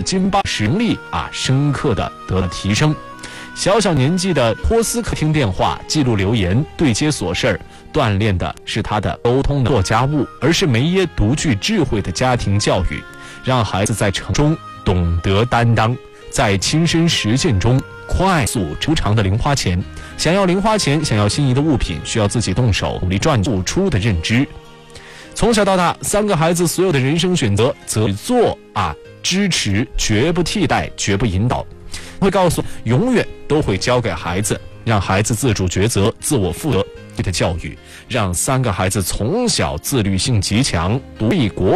经把使用力深刻的得到提升。小小年纪的托斯克听电话、记录留言、对接琐事儿，锻炼的是他的沟通的做家务，而是梅耶独具智慧的家庭教育，让孩子在成中懂得担当，在亲身实践中快速出长的零花钱。想要零花钱，想要心仪的物品，需要自己动手努力赚付出的认知。从小到大，3个孩子所有的人生选择，则做支持，绝不替代，绝不引导。会告诉永远都会交给孩子，让孩子自主抉择、自我负责的教育，让3个孩子从小自律性极强，独立国